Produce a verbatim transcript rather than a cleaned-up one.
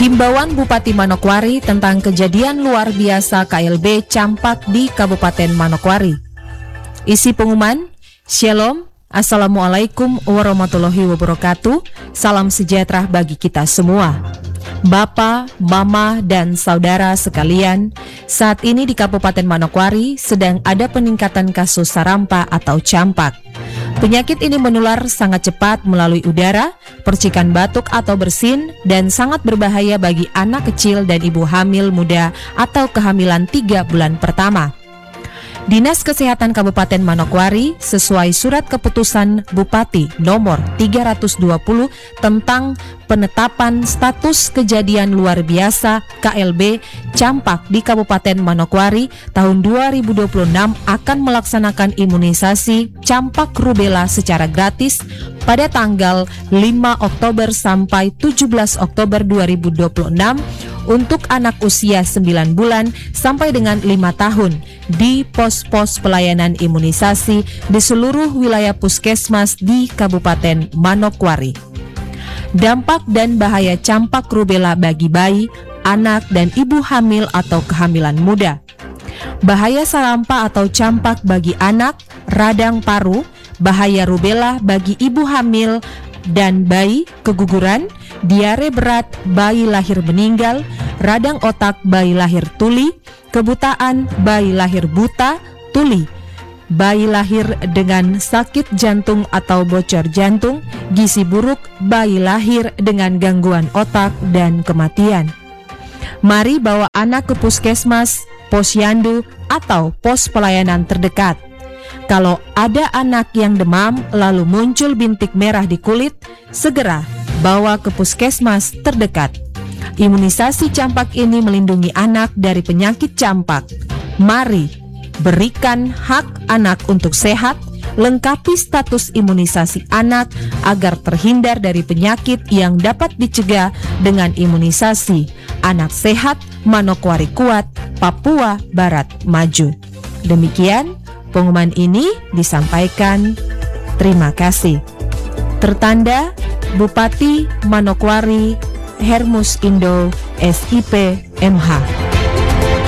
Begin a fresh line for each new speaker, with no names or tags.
Himbauan Bupati Manokwari tentang kejadian luar biasa K L B campak di Kabupaten Manokwari. Isi pengumuman, Shalom, Assalamualaikum warahmatullahi wabarakatuh, salam sejahtera bagi kita semua. Bapak, Mama, dan saudara sekalian, saat ini di Kabupaten Manokwari sedang ada peningkatan kasus sarampa atau campak. Penyakit ini menular sangat cepat melalui udara, percikan batuk atau bersin, dan sangat berbahaya bagi anak kecil dan ibu hamil muda atau kehamilan tiga bulan pertama. Dinas Kesehatan Kabupaten Manokwari sesuai surat keputusan Bupati nomor tiga ratus dua puluh tentang penetapan status kejadian luar biasa K L B campak di Kabupaten Manokwari tahun dua ribu dua puluh enam akan melaksanakan imunisasi campak rubella secara gratis pada tanggal lima Oktober sampai tujuh belas Oktober dua ribu dua puluh enam untuk anak usia sembilan bulan sampai dengan lima tahun di pos-pos pelayanan imunisasi di seluruh wilayah puskesmas di Kabupaten Manokwari. Dampak dan bahaya campak rubella bagi bayi, anak, dan ibu hamil atau kehamilan muda. Bahaya sarampa atau campak bagi anak, radang paru, bahaya rubella bagi ibu hamil dan bayi, keguguran, diare berat, bayi lahir meninggal, radang otak, bayi lahir tuli, kebutaan, bayi lahir buta, tuli, bayi lahir dengan sakit jantung atau bocor jantung, gizi buruk, bayi lahir dengan gangguan otak, dan kematian. Mari bawa anak ke puskesmas, posyandu, atau pos pelayanan terdekat. Kalau ada anak yang demam lalu muncul bintik merah di kulit, segera bawa ke puskesmas terdekat. Imunisasi campak ini melindungi anak dari penyakit campak. Mari berikan hak anak untuk sehat, lengkapi status imunisasi anak agar terhindar dari penyakit yang dapat dicegah dengan imunisasi. Anak sehat, Manokwari kuat, Papua Barat maju. Demikian pengumuman ini disampaikan. Terima kasih. Tertanda Bupati Manokwari Hermus Indo S I P M H.